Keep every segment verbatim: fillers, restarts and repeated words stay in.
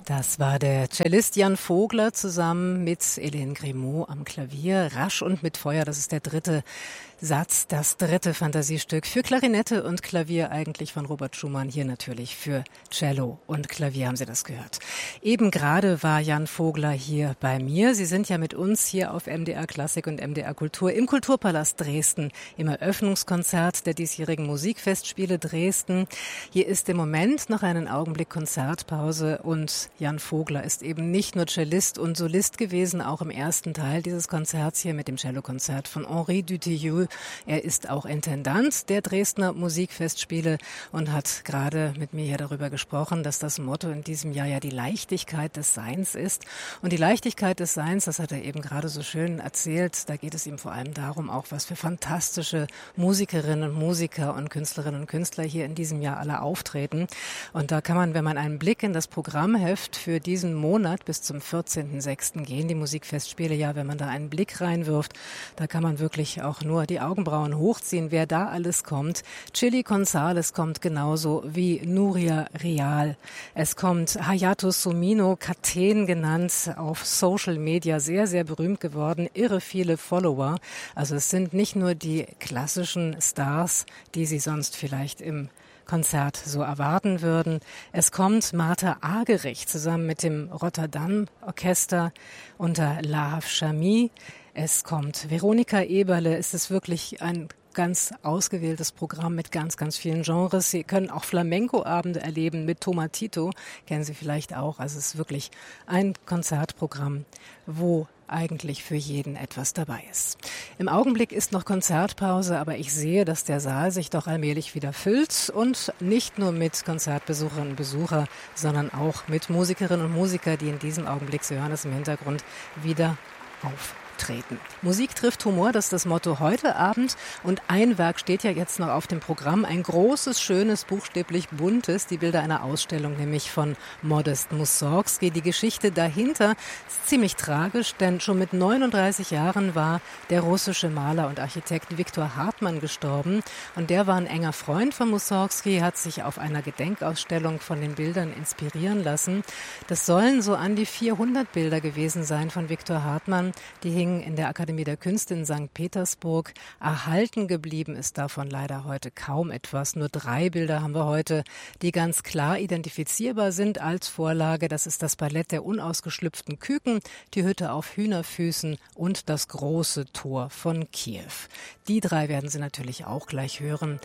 Das war der Cellist Jan Vogler zusammen mit Hélène Grimaud am Klavier. Rasch und mit Feuer, das ist der dritte Satz, das dritte Fantasiestück für Klarinette und Klavier, eigentlich von Robert Schumann, hier natürlich für Cello und Klavier, haben Sie das gehört. Eben gerade war Jan Vogler hier bei mir. Sie sind ja mit uns hier auf M D R Klassik und M D R Kultur im Kulturpalast Dresden im Eröffnungskonzert der diesjährigen Musikfestspiele Dresden. Hier ist im Moment noch einen Augenblick Konzertpause und Jan Vogler ist eben nicht nur Cellist und Solist gewesen, auch im ersten Teil dieses Konzerts hier mit dem Cellokonzert von Henri Dutilleux. Er ist auch Intendant der Dresdner Musikfestspiele und hat gerade mit mir hier darüber gesprochen, dass das Motto in diesem Jahr ja die Leichtigkeit des Seins ist. Und die Leichtigkeit des Seins, das hat er eben gerade so schön erzählt, da geht es ihm vor allem darum, auch was für fantastische Musikerinnen und Musiker und Künstlerinnen und Künstler hier in diesem Jahr alle auftreten. Und da kann man, wenn man einen Blick in das Programmheft für diesen Monat bis zum vierzehnten sechsten gehen, die Musikfestspiele, ja, wenn man da einen Blick reinwirft, da kann man wirklich auch nur die Augenbrauen hochziehen, wer da alles kommt. Chili González kommt genauso wie Nuria Real. Es kommt Hayato Sumino, Katen genannt, auf Social Media sehr, sehr berühmt geworden, irre viele Follower. Also es sind nicht nur die klassischen Stars, die Sie sonst vielleicht im Konzert so erwarten würden. Es kommt Martha Argerich zusammen mit dem Rotterdam Orchester unter Lahav Shami. Es kommt Veronika Eberle. Es ist wirklich ein ganz ausgewähltes Programm mit ganz, ganz vielen Genres. Sie können auch Flamenco-Abende erleben mit Tomatito, kennen Sie vielleicht auch. Also es ist wirklich ein Konzertprogramm, wo eigentlich für jeden etwas dabei ist. Im Augenblick ist noch Konzertpause, aber ich sehe, dass der Saal sich doch allmählich wieder füllt und nicht nur mit Konzertbesucherinnen und Besuchern, sondern auch mit Musikerinnen und Musikern, die in diesem Augenblick, Sie hören es im Hintergrund, wieder auftreten. Musik trifft Humor, das ist das Motto heute Abend. Und ein Werk steht ja jetzt noch auf dem Programm, ein großes, schönes, buchstäblich buntes, die Bilder einer Ausstellung, nämlich von Modest Mussorgsky. Die Geschichte dahinter ist ziemlich tragisch, denn schon mit neununddreißig Jahren war der russische Maler und Architekt Viktor Hartmann gestorben. Und der war ein enger Freund von Mussorgsky, hat sich auf einer Gedenkausstellung von den Bildern inspirieren lassen. Das sollen so an die vierhundert Bilder gewesen sein von Viktor Hartmann, die in der Akademie der Künste in Sankt Petersburg. Erhalten geblieben ist davon leider heute kaum etwas. Nur drei Bilder haben wir heute, die ganz klar identifizierbar sind als Vorlage. Das ist das Ballett der unausgeschlüpften Küken, die Hütte auf Hühnerfüßen und das große Tor von Kiew. Die drei werden Sie natürlich auch gleich hören.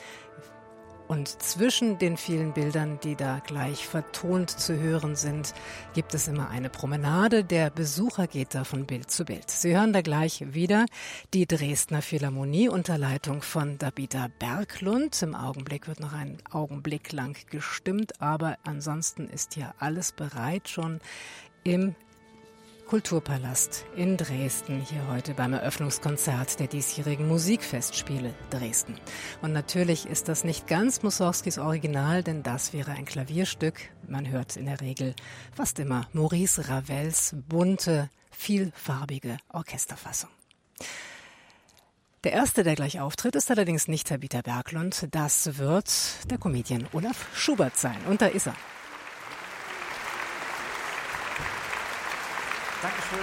Und zwischen den vielen Bildern, die da gleich vertont zu hören sind, gibt es immer eine Promenade. Der Besucher geht da von Bild zu Bild. Sie hören da gleich wieder die Dresdner Philharmonie unter Leitung von Dabita Berglund. Im Augenblick wird noch ein Augenblick lang gestimmt, aber ansonsten ist hier alles bereit schon im Kulturpalast in Dresden, hier heute beim Eröffnungskonzert der diesjährigen Musikfestspiele Dresden. Und natürlich ist das nicht ganz Mussorgskys Original, denn das wäre ein Klavierstück. Man hört in der Regel fast immer Maurice Ravels bunte, vielfarbige Orchesterfassung. Der erste, der gleich auftritt, ist allerdings nicht Dabita Berglund. Das wird der Comedian Olaf Schubert sein. Und da ist er. Dankeschön.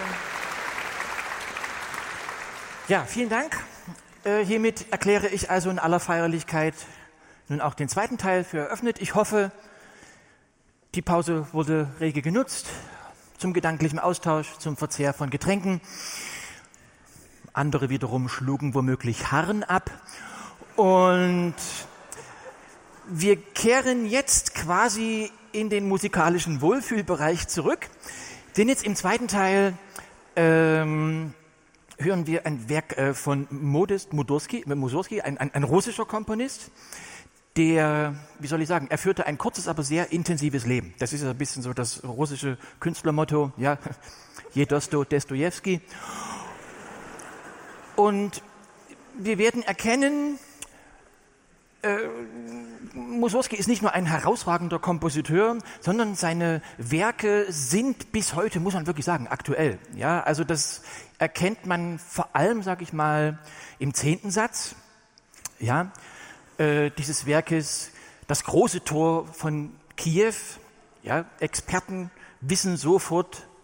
Ja, vielen Dank. Äh, hiermit erkläre ich also in aller Feierlichkeit nun auch den zweiten Teil für eröffnet. Ich hoffe, die Pause wurde rege genutzt zum gedanklichen Austausch, zum Verzehr von Getränken. Andere wiederum schlugen womöglich Harren ab. Und wir kehren jetzt quasi in den musikalischen Wohlfühlbereich zurück. Denn jetzt im zweiten Teil ähm, hören wir ein Werk äh, von Modest Mussorgsky, Mussorgsky ein, ein, ein russischer Komponist, der, wie soll ich sagen, er führte ein kurzes, aber sehr intensives Leben. Das ist ein bisschen so das russische Künstlermotto, ja, je Dosto Dostojewski. Und wir werden erkennen, äh, Mussorgsky ist nicht nur ein herausragender Kompositeur, sondern seine Werke sind bis heute, muss man wirklich sagen, aktuell. Ja, also das erkennt man vor allem, sage ich mal, im zehnten Satz, ja, äh, dieses Werkes, das große Tor von Kiew. Ja, Experten wissen sofort,